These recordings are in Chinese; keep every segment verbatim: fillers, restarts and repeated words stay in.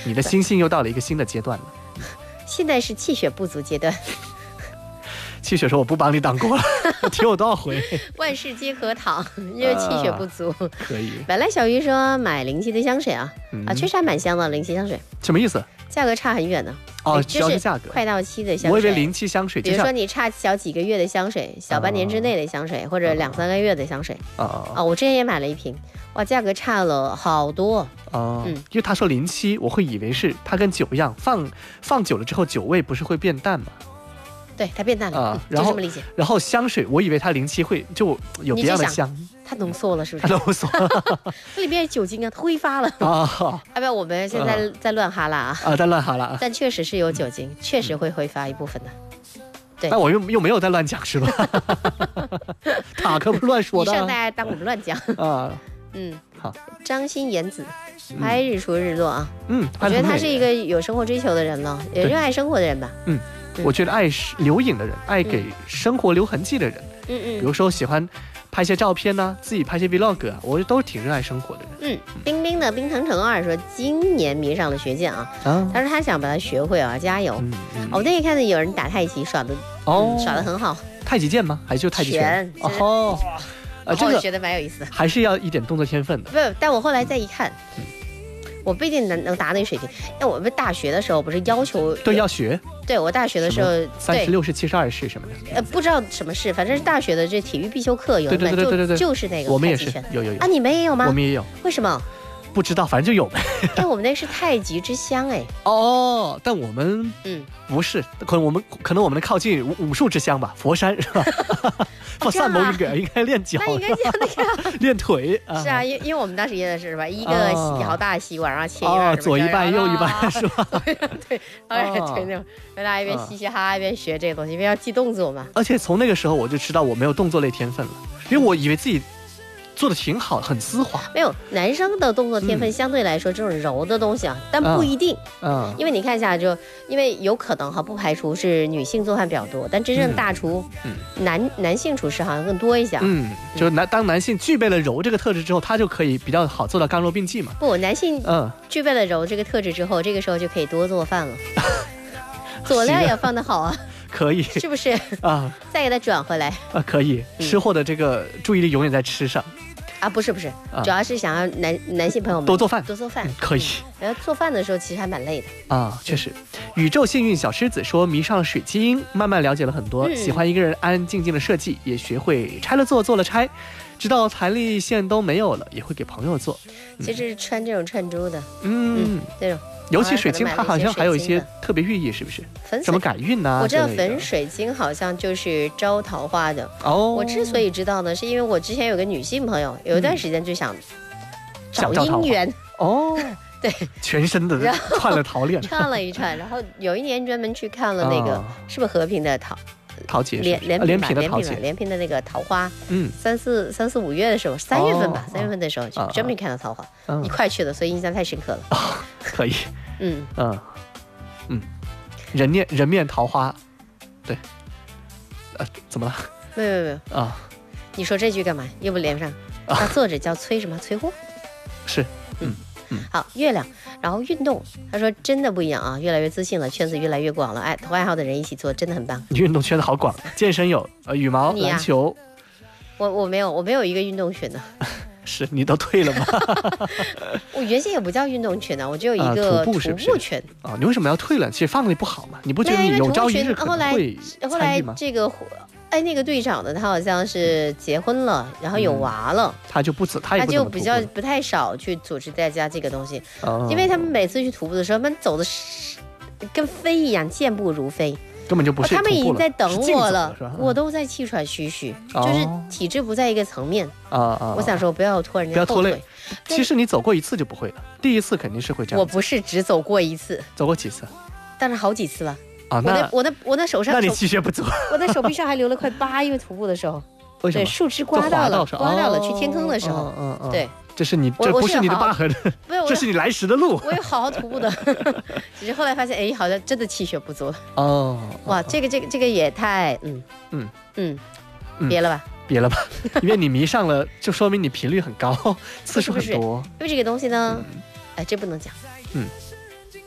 你的心性又到了一个新的阶段了。 现在是气血不足阶段。 气血说我不帮你挡过了，听我多少回？ 万事皆可躺，因为气血不足。 啊、可以。 本来小鱼说买灵气的香水啊，嗯、啊，确实还蛮香的灵气香水。 什么意思？ 价格差很远呢。 哦， 就是价格快到期的香水。 我以为灵气香水， 比如说你差小几个月的香水，小半年之内的香水，啊、或者两三个月的香水。 啊啊！我之前也买了一瓶，哇，价格差了好多。 哦、啊，嗯，因为他说灵气，我会以为是它跟酒一样，放放久了之后，酒味不是会变淡吗？ 对，它变淡了啊， 然后就这么理解。 然后香水，我以为它灵气会就有别样的香， 它浓缩了，是不是？ 它浓缩了， 它里面有酒精啊，它挥发了啊！ 要不要我们现在在乱哈拉啊？ 啊，在乱哈拉， 但确实是有酒精，确实会挥发一部分的。对， 但我又又没有在乱讲，是吧？塔可不乱说的。 以上大家当我们乱讲啊。 嗯， 好。 张欣妍子拍日出日落啊， 嗯， 我觉得他是一个有生活追求的人了，也热爱生活的人吧。 嗯。我觉得爱留影的人，爱给生活留痕迹的人， 嗯嗯， 比如说喜欢拍些照片呢、啊，自己拍些 vlog 啊，我都挺热爱生活的人。 嗯，冰冰的冰腾腾二说今年迷上了学剑啊，啊他说他想把它学会啊，加油。嗯嗯、我那天看到有人打太极耍的，哦、嗯，耍的很好。 太极剑吗？还是就太极拳？ 哦， 啊，这个觉得蛮有意思的， 还是要一点动作天分的。 不，但我后来再一看。嗯我不一定能能达那个水平，因为我们大学的时候不是要求对要学， 对我大学的时候三十六是七十二是什么的， 呃不知道什么是，反正是大学的这体育必修课有一门就就是那个我们也是有有有啊，你们也有吗？ 我们也有， 为什么？ 不知道，反正就有呗。 哎，我们那是太极之乡哎。 哦，但我们嗯不是，可能我们可能我们靠近武武术之乡吧，佛山是吧？放三谋应该应该练脚， 那应该这样的呀， 练腿。 是啊，因因为我们当时也的是吧，一个好大吸管，然后切一半， 左一半右一半是吧？ 对，然后对那种，大家一边嘻嘻哈哈一边学这个东西，因为要记动作嘛。 而且从那个时候我就知道我没有动作类天分了，因为我以为自己做的挺好，很丝滑。 没有，男生的动作天分相对来说这种柔的东西啊，但不一定。嗯，因为你看一下，就因为有可能哈，不排除是女性做饭比较多，但真正大厨，嗯，男男性厨师好像更多一些。 嗯，就男当男性具备了柔这个特质之后，他就可以比较好做到刚柔并济嘛。 不，男性嗯具备了柔这个特质之后，这个时候就可以多做饭了，佐料也放得好啊。 可以， 是不是啊？再给它转回来啊，可以。吃货的这个注意力永远在吃上。 啊，不是不是，主要是想要男男性朋友们多做饭， 多做饭， 可以。 然后做饭的时候其实还蛮累的啊，确实。宇宙幸运小狮子说迷上了水晶，慢慢了解了很多，喜欢一个人安安静静的设计，也学会拆了做，做了拆，直到弹力线都没有了，也会给朋友做。 其实穿这种串珠的， 嗯， 这种。 尤其水晶，它好像还有一些特别寓意，是不是？什么改运呐？ 我知道粉水晶好像就是招桃花的。哦，我之所以知道呢，是因为我之前有个女性朋友，有一段时间就想找姻缘。 哦， 对， 全身的串了桃链， 串了一串。然后有一年专门去看了那个，是不是和平的桃？ 桃姐， 连连连平的桃姐， 连平的那个桃花，嗯，三四三四五月的时候，三月份吧，三月份的时候就专门看到桃花，一块去的，所以印象太深刻了。 可以， 嗯嗯嗯，人面人面桃花，对，呃，怎么了？ 没有没有没有啊！你说这句干嘛？又不连上？那作者叫崔什么？崔货？ 是，嗯。 好，月亮，然后运动，他说真的不一样啊，越来越自信了，圈子越来越广了，哎，同爱好的人一起做，真的很棒。 你运动圈子好广，健身有呃羽毛、篮球， 我我没有，我没有一个运动群的。 是你都退了吗？ 我原先也不叫运动群的，我只有一个徒步群啊。你为什么要退了？其实放了不好嘛，你不觉得你有朝一日可能会参与吗？ 后来这个。哎，那个队长呢？他好像是结婚了，然后有娃了， 嗯、他就不他他就比较不太少去组织大家这个东西，哦、因为他们每次去徒步的时候，他们走的是跟飞一样，健步如飞， 根本就不是、哦。 他们已经在等我了，我都在气喘吁吁，哦、就是体质不在一个层面啊啊！我想说不要拖人家后腿， 不要拖累。其实你走过一次就不会了，第一次肯定是会这样。 我不是只走过一次， 走过几次？ 但是好几次了。 啊， 我的我的我的手上， 那你气血不足。 我的手臂上还留了块疤，因为徒步的时候，对树枝刮到了，刮到了。去天坑的时候，嗯嗯，对， 这是你，这不是你的疤痕，这是你来时的路。 我有好好徒步的，只是后来发现，哎，好像真的气血不足了。哦，哇，这个这个这个也太，嗯嗯嗯，别了吧， 别了吧，因为你迷上了，就说明你频率很高，次数很多。 因为这个东西呢，哎，这不能讲，嗯。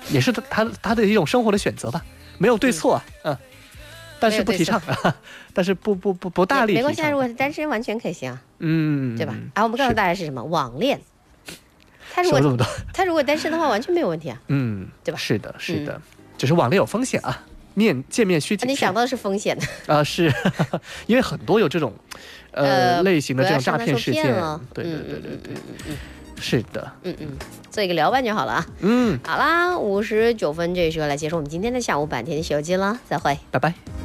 也是他他他的一种生活的选择吧，没有对错啊，嗯，嗯但是不提倡，但是不不不不大力提倡。 没关系，如果是单身完全可行啊， 嗯， 对吧？啊，我们告诉大家是什么？网恋。他如果他如果单身的话，完全没有问题啊， 嗯， 对吧？ 是的，是的，嗯、只是网恋有风险啊，面见面需谨慎。 你想到的是风险的啊、呃，是因为很多有这种呃, 呃类型的这种诈骗事件，对对对对对，嗯嗯嗯，是的， 嗯嗯，做一个聊伴就好了啊， 嗯， 好啦，五十九分这时候来结束我们今天的下午版《天气西游记》了，再会， 拜拜。